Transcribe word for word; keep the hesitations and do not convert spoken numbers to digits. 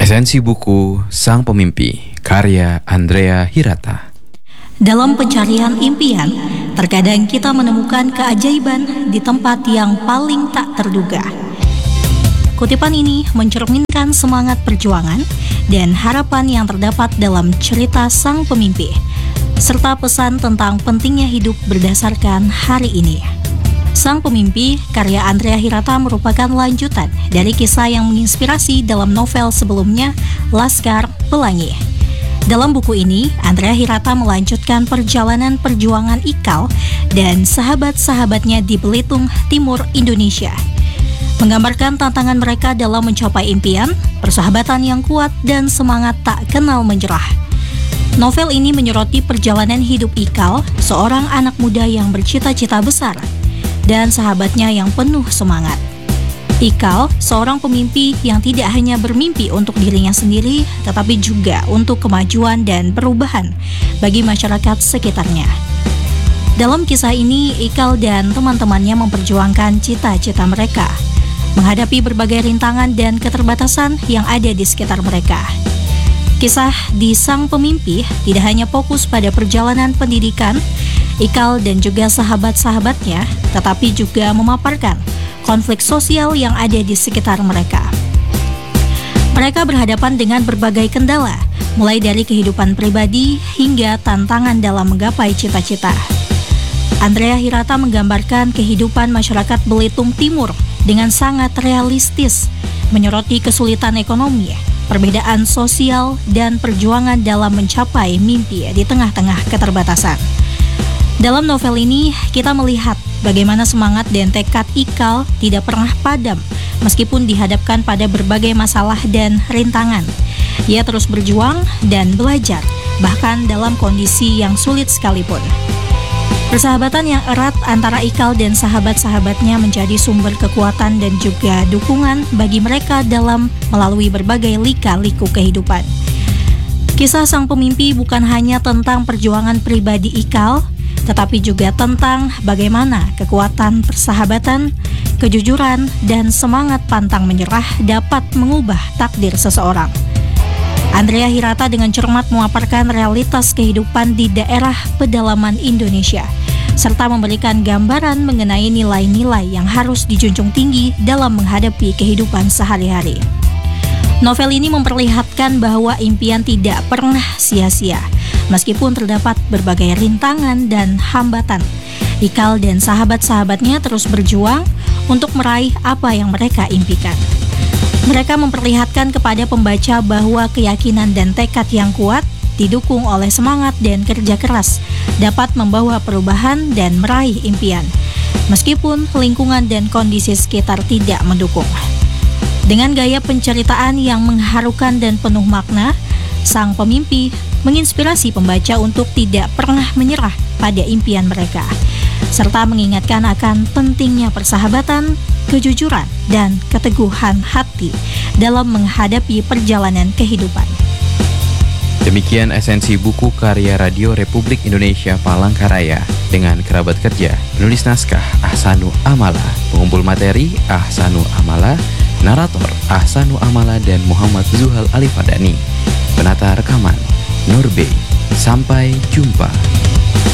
Esensi buku Sang Pemimpi, karya Andrea Hirata. Dalam pencarian impian, terkadang kita menemukan keajaiban di tempat yang paling tak terduga. Kutipan ini mencerminkan semangat perjuangan dan harapan yang terdapat dalam cerita Sang Pemimpi, serta pesan tentang pentingnya hidup berdasarkan hari ini. Sang Pemimpi, karya Andrea Hirata merupakan lanjutan dari kisah yang menginspirasi dalam novel sebelumnya, Laskar Pelangi. Dalam buku ini, Andrea Hirata melanjutkan perjalanan perjuangan Ikal dan sahabat-sahabatnya di Belitung Timur, Indonesia. Menggambarkan tantangan mereka dalam mencapai impian, persahabatan yang kuat, dan semangat tak kenal menyerah. Novel ini menyoroti perjalanan hidup Ikal, seorang anak muda yang bercita-cita besar, dan sahabatnya yang penuh semangat. Ikal, seorang pemimpi yang tidak hanya bermimpi untuk dirinya sendiri, tetapi juga untuk kemajuan dan perubahan bagi masyarakat sekitarnya. Dalam kisah ini, Ikal dan teman-temannya memperjuangkan cita-cita mereka, menghadapi berbagai rintangan dan keterbatasan yang ada di sekitar mereka. Kisah di Sang Pemimpi tidak hanya fokus pada perjalanan pendidikan Ikal dan juga sahabat-sahabatnya, tetapi juga memaparkan konflik sosial yang ada di sekitar mereka. Mereka berhadapan dengan berbagai kendala, mulai dari kehidupan pribadi hingga tantangan dalam menggapai cita-cita. Andrea Hirata menggambarkan kehidupan masyarakat Belitung Timur dengan sangat realistis, menyoroti kesulitan ekonomi, perbedaan sosial, dan perjuangan dalam mencapai mimpi di tengah-tengah keterbatasan. Dalam novel ini, kita melihat bagaimana semangat dan tekad Ikal tidak pernah padam meskipun dihadapkan pada berbagai masalah dan rintangan. Ia terus berjuang dan belajar, bahkan dalam kondisi yang sulit sekalipun. Persahabatan yang erat antara Ikal dan sahabat-sahabatnya menjadi sumber kekuatan dan juga dukungan bagi mereka dalam melalui berbagai lika-liku kehidupan. Kisah Sang Pemimpi bukan hanya tentang perjuangan pribadi Ikal, tetapi juga tentang bagaimana kekuatan persahabatan, kejujuran, dan semangat pantang menyerah dapat mengubah takdir seseorang. Andrea Hirata dengan cermat memaparkan realitas kehidupan di daerah pedalaman Indonesia, serta memberikan gambaran mengenai nilai-nilai yang harus dijunjung tinggi dalam menghadapi kehidupan sehari-hari. Novel ini memperlihatkan bahwa impian tidak pernah sia-sia, meskipun terdapat berbagai rintangan dan hambatan. Ikal dan sahabat-sahabatnya terus berjuang untuk meraih apa yang mereka impikan. Mereka memperlihatkan kepada pembaca bahwa keyakinan dan tekad yang kuat, didukung oleh semangat dan kerja keras, dapat membawa perubahan dan meraih impian, meskipun lingkungan dan kondisi sekitar tidak mendukung. Dengan gaya penceritaan yang mengharukan dan penuh makna, Sang Pemimpi menginspirasi pembaca untuk tidak pernah menyerah pada impian mereka, serta mengingatkan akan pentingnya persahabatan, kejujuran, dan keteguhan hati dalam menghadapi perjalanan kehidupan. Demikian esensi buku karya Radio Republik Indonesia Palangkaraya dengan kerabat kerja, penulis naskah Ahsanu Amala, pengumpul materi Ahsanu Amala, narator Ahsanu Amala dan Muhammad Zuhal Alifadani, penata rekaman Nur B. Sampai jumpa.